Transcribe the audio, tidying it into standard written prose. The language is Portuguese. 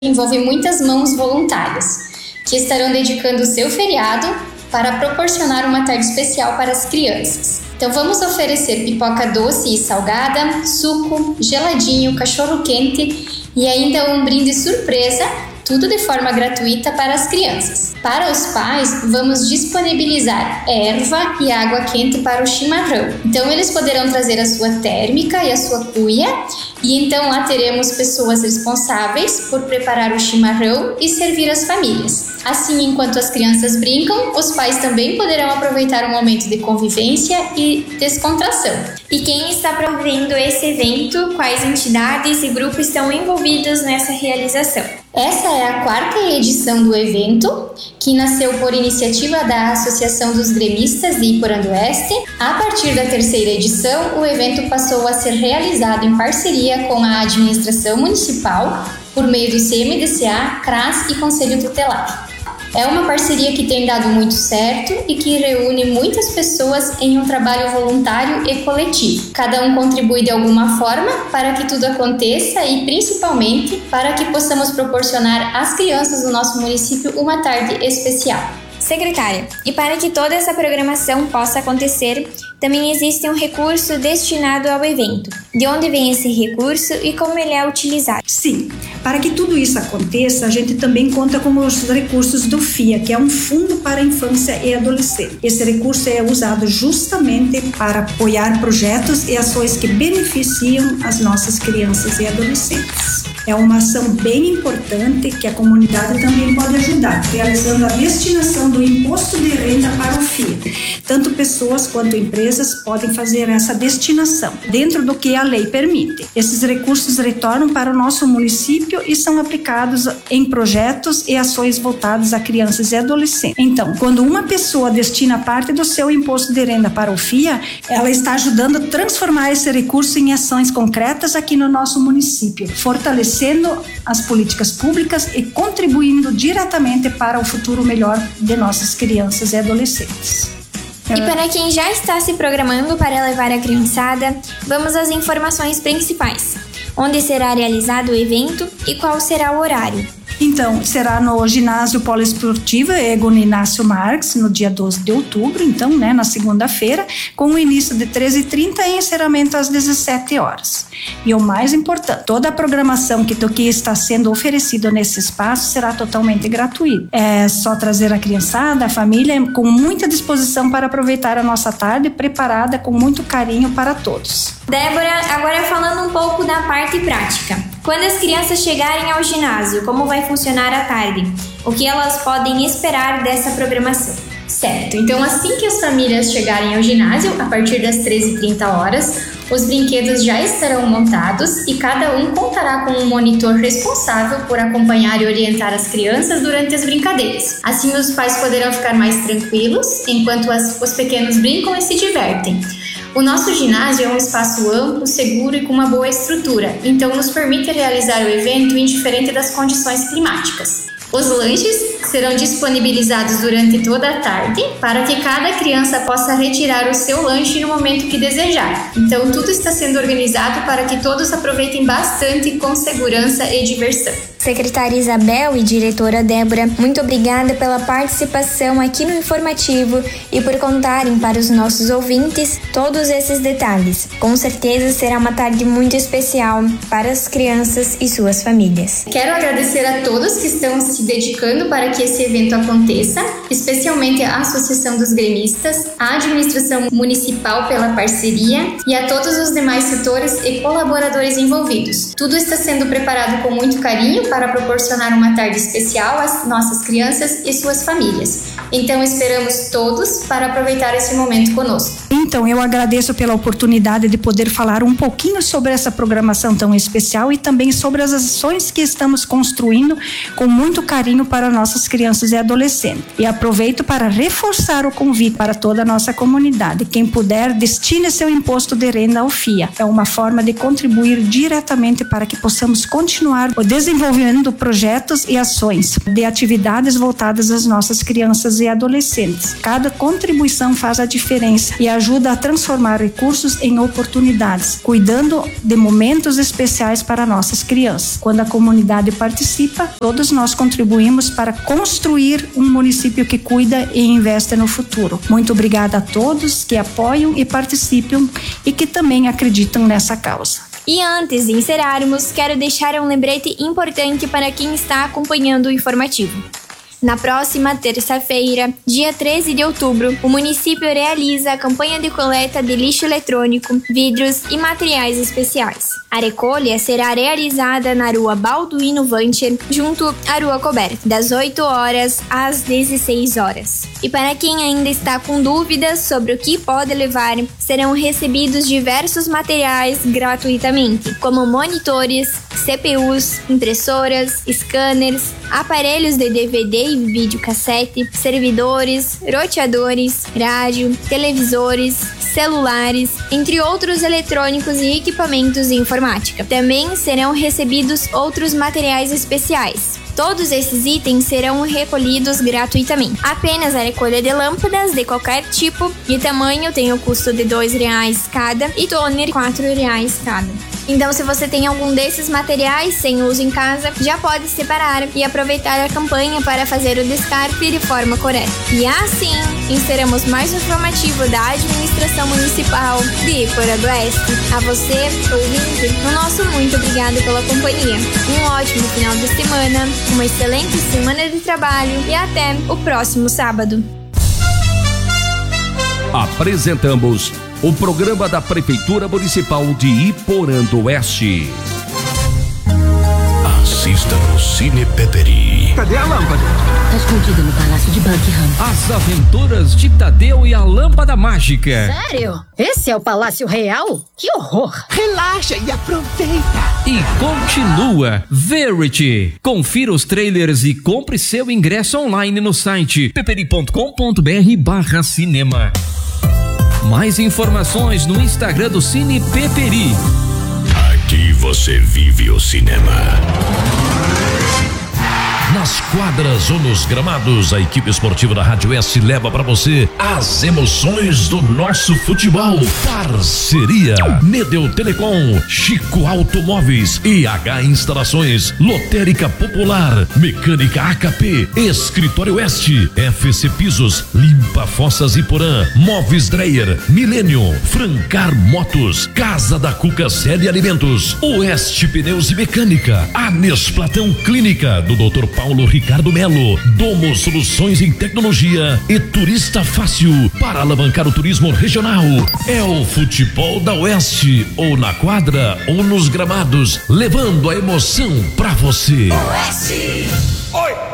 envolve muitas mãos voluntárias, que estarão dedicando o seu feriado para proporcionar uma tarde especial para as crianças. Então vamos oferecer pipoca doce e salgada, suco, geladinho, cachorro-quente e ainda um brinde surpresa, tudo de forma gratuita para as crianças. Para os pais, vamos disponibilizar erva e água quente para o chimarrão. Então eles poderão trazer a sua térmica e a sua cuia, e então lá teremos pessoas responsáveis por preparar o chimarrão e servir as famílias. Assim, enquanto as crianças brincam, os pais também poderão aproveitar um momento de convivência e descontração. E quem está promovendo esse evento? Quais entidades e grupos estão envolvidos nessa realização? Essa é a 4ª edição do evento, que nasceu por iniciativa da Associação dos Gremistas de Iporã do Oeste. A partir da 3ª edição, o evento passou a ser realizado em parceria com a administração municipal, por meio do CMDCA, CRAS e Conselho Tutelar. É uma parceria que tem dado muito certo e que reúne muitas pessoas em um trabalho voluntário e coletivo. Cada um contribui de alguma forma para que tudo aconteça e, principalmente, para que possamos proporcionar às crianças do nosso município uma tarde especial. Secretária, e para que toda essa programação possa acontecer, também existe um recurso destinado ao evento. De onde vem esse recurso e como ele é utilizado? Sim, para que tudo isso aconteça, a gente também conta com os recursos do FIA, que é um Fundo para a Infância e Adolescente. Esse recurso é usado justamente para apoiar projetos e ações que beneficiam as nossas crianças e adolescentes. É uma ação bem importante que a comunidade também pode ajudar, realizando a destinação do imposto de renda para o FIA. Tanto pessoas quanto empresas podem fazer essa destinação, dentro do que a lei permite. Esses recursos retornam para o nosso município e são aplicados em projetos e ações voltados a crianças e adolescentes. Então, quando uma pessoa destina parte do seu imposto de renda para o FIA, ela está ajudando a transformar esse recurso em ações concretas aqui no nosso município, fortalecendo as políticas públicas e contribuindo diretamente para o futuro melhor de nossas crianças e adolescentes. E para quem já está se programando para levar a criançada, vamos às informações principais. Onde será realizado o evento e qual será o horário? Então, será no ginásio poliesportivo Egon Inácio Marques, no dia 12 de outubro, então, na segunda-feira, com o início de 13h30 e encerramento às 17 horas. E o mais importante, toda a programação que está sendo oferecida nesse espaço será totalmente gratuita. É só trazer a criançada, a família, com muita disposição para aproveitar a nossa tarde, preparada com muito carinho para todos. Débora, agora falando um pouco da parte prática. Quando as crianças chegarem ao ginásio, como vai funcionar a tarde? O que elas podem esperar dessa programação? Certo, então assim que as famílias chegarem ao ginásio, a partir das 13h30, os brinquedos já estarão montados e cada um contará com um monitor responsável por acompanhar e orientar as crianças durante as brincadeiras. Assim os pais poderão ficar mais tranquilos, enquanto os pequenos brincam e se divertem. O nosso ginásio é um espaço amplo, seguro e com uma boa estrutura, então nos permite realizar o evento indiferente das condições climáticas. Os lanches serão disponibilizados durante toda a tarde para que cada criança possa retirar o seu lanche no momento que desejar. Então tudo está sendo organizado para que todos aproveitem bastante com segurança e diversão. Secretária Isabel e diretora Débora, muito obrigada pela participação aqui no Informativo e por contarem para os nossos ouvintes todos esses detalhes. Com certeza será uma tarde muito especial para as crianças e suas famílias. Quero agradecer a todos que estão se dedicando para que esse evento aconteça, especialmente a Associação dos Gremistas, a Administração Municipal pela parceria e a todos os demais setores e colaboradores envolvidos. Tudo está sendo preparado com muito carinho para proporcionar uma tarde especial às nossas crianças e suas famílias. Então esperamos todos para aproveitar esse momento conosco. Então, eu agradeço pela oportunidade de poder falar um pouquinho sobre essa programação tão especial e também sobre as ações que estamos construindo com muito carinho para nossas crianças e adolescentes. E aproveito para reforçar o convite para toda a nossa comunidade. Quem puder, destine seu imposto de renda ao FIA. É uma forma de contribuir diretamente para que possamos continuar o desenvolvimento desenvolvendo projetos e ações de atividades voltadas às nossas crianças e adolescentes. Cada contribuição faz a diferença e ajuda a transformar recursos em oportunidades, cuidando de momentos especiais para nossas crianças. Quando a comunidade participa, todos nós contribuímos para construir um município que cuida e investe no futuro. Muito obrigada a todos que apoiam e participam e que também acreditam nessa causa. E antes de encerrarmos, quero deixar um lembrete importante para quem está acompanhando o informativo. Na próxima terça-feira, dia 13 de outubro, o município realiza a campanha de coleta de lixo eletrônico, vidros e materiais especiais. A recolha será realizada na rua Balduino Vancher, junto à Rua Coberta, das 8 horas às 16 horas. E para quem ainda está com dúvidas sobre o que pode levar, serão recebidos diversos materiais gratuitamente, como monitores, CPUs, impressoras, scanners, aparelhos de DVD e videocassete, servidores, roteadores, rádio, televisores, celulares, entre outros eletrônicos e equipamentos de informática. Também serão recebidos outros materiais especiais. Todos esses itens serão recolhidos gratuitamente. Apenas a recolha de lâmpadas de qualquer tipo e tamanho tem o custo de R$2 cada e toner R$4 cada. Então, se você tem algum desses materiais sem uso em casa, já pode separar e aproveitar a campanha para fazer o descarte de forma correta. E assim, encerramos mais um informativo da Administração Municipal de Iporã do Oeste. A você, ouvinte, o nosso muito obrigado pela companhia. Um ótimo final de semana, uma excelente semana de trabalho e até o próximo sábado. Apresentamos o programa da Prefeitura Municipal de Iporã do Oeste. Assista no Cine Peperi. Cadê a lâmpada? Tá escondida no Palácio de Buckingham. As aventuras de Tadeu e a Lâmpada Mágica. Sério? Esse é o Palácio Real? Que horror! Relaxa e aproveita. E continua Verity. Confira os trailers e compre seu ingresso online no site peperi.com.br/cinema. Mais informações no Instagram do Cine Peperi. Aqui você vive o cinema. Nas quadras ou nos gramados, a equipe esportiva da Rádio S leva para você as emoções do nosso futebol. Parceria Nedeu Telecom, Chico Automóveis, IH Instalações, Lotérica Popular, Mecânica AKP, Escritório Oeste, FC Pisos, Limpa Fossas Iporã, Móveis Dreyer, Millennium, Francar Motos, Casa da Cuca Série Alimentos, Oeste Pneus e Mecânica, Anes Platão Clínica, do Dr. Paulo Ricardo Melo, Domo Soluções em Tecnologia e Turista Fácil, para alavancar o turismo regional. É o futebol da Oeste, ou na quadra ou nos gramados, levando a emoção pra você. Oeste! Oi!